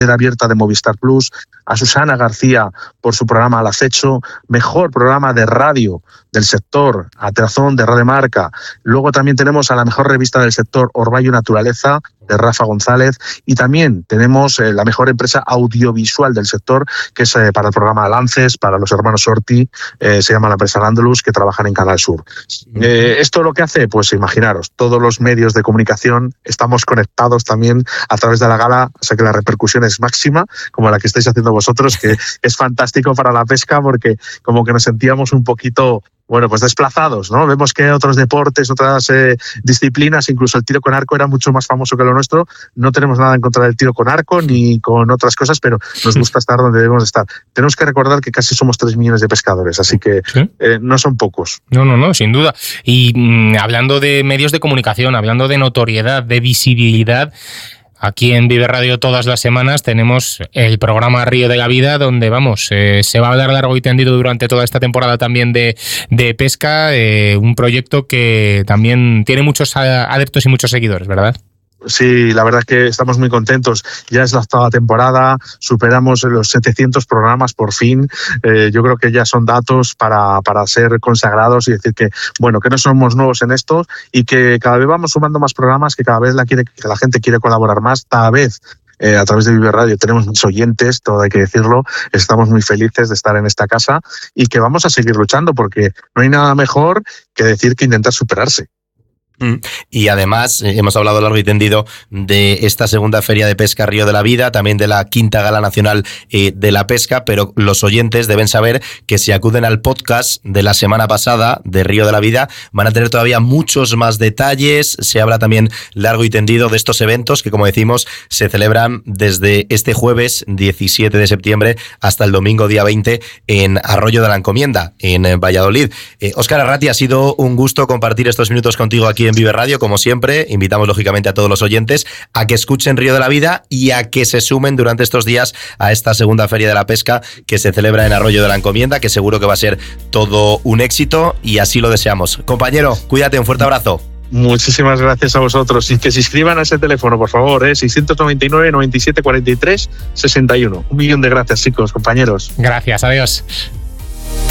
abierta de Movistar Plus, a Susana García por su programa Al Acecho, mejor programa de radio del sector, Atrazón de Radio Marca. Luego también tenemos a la mejor revista del sector, Orvallo y Naturaleza, de Rafa González, y también tenemos la mejor empresa audiovisual del sector, que es para el programa Lances, para los hermanos Orti, se llama la empresa Landulus, que trabajan en Canal Sur. ¿Esto lo que hace? Pues imaginaros, todos los medios de comunicación estamos conectados también a través de la gala, o sea que la repercusión es máxima, como la que estáis haciendo vosotros, que es fantástico para la pesca, porque como que nos sentíamos un poquito, bueno, pues desplazados, ¿no? Vemos que otros deportes, otras disciplinas, incluso el tiro con arco era mucho más famoso que lo nuestro. No tenemos nada en contra del tiro con arco ni con otras cosas, pero nos gusta estar donde debemos estar. Tenemos que recordar que casi somos 3 millones de pescadores, así que ¿sí? No son pocos. No, sin duda. Y hablando de medios de comunicación, hablando de notoriedad, de visibilidad, aquí en Vive Radio todas las semanas tenemos el programa Río de la Vida, donde se va a hablar largo y tendido durante toda esta temporada también de pesca, un proyecto que también tiene muchos adeptos y muchos seguidores, ¿verdad? Sí, la verdad es que estamos muy contentos. Ya es la 8ª temporada, superamos los 700 programas por fin. Yo creo que ya son datos para ser consagrados y decir que, bueno, que no somos nuevos en esto y que cada vez vamos sumando más programas, que cada vez la gente quiere colaborar más, cada vez. A través de Vive Radio tenemos muchos oyentes, todo hay que decirlo, estamos muy felices de estar en esta casa y que vamos a seguir luchando, porque no hay nada mejor que decir que intentar superarse. Y además hemos hablado largo y tendido de esta segunda Feria de Pesca Río de la Vida, también de la 5ª Gala Nacional de la Pesca, pero los oyentes deben saber que si acuden al podcast de la semana pasada de Río de la Vida van a tener todavía muchos más detalles. Se habla también largo y tendido de estos eventos que, como decimos, se celebran desde este jueves 17 de septiembre hasta el domingo día 20 en Arroyo de la Encomienda, en Valladolid. Óscar Arrati, ha sido un gusto compartir estos minutos contigo aquí en Vive Radio, como siempre. Invitamos lógicamente a todos los oyentes a que escuchen Río de la Vida y a que se sumen durante estos días a esta segunda Feria de la Pesca que se celebra en Arroyo de la Encomienda, que seguro que va a ser todo un éxito y así lo deseamos. Compañero, cuídate, un fuerte abrazo. Muchísimas gracias a vosotros y que se inscriban a ese teléfono, por favor, 699 97 43 61. 1 millón de gracias, chicos, compañeros. Gracias, adiós.